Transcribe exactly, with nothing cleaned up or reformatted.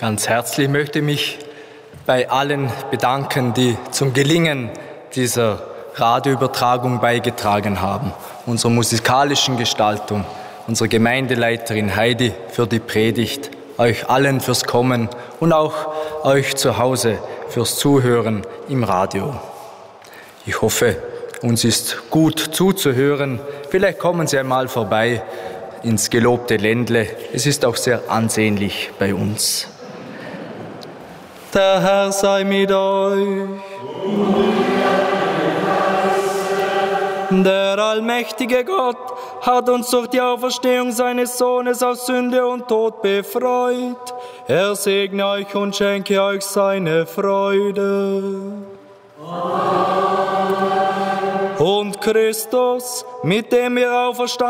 Ganz herzlich möchte ich mich bei allen bedanken, die zum Gelingen dieser Radioübertragung beigetragen haben. Unserer musikalischen Gestaltung, unserer Gemeindeleiterin Heidi für die Predigt, euch allen fürs Kommen und auch euch zu Hause fürs Zuhören im Radio. Ich hoffe, uns ist gut zuzuhören. Vielleicht kommen Sie einmal vorbei ins gelobte Ländle. Es ist auch sehr ansehnlich bei uns. Der Herr sei mit euch. Der allmächtige Gott hat uns durch die Auferstehung seines Sohnes aus Sünde und Tod befreit. Er segne euch und schenke euch seine Freude. Amen. Und Christus, mit dem wir auferstanden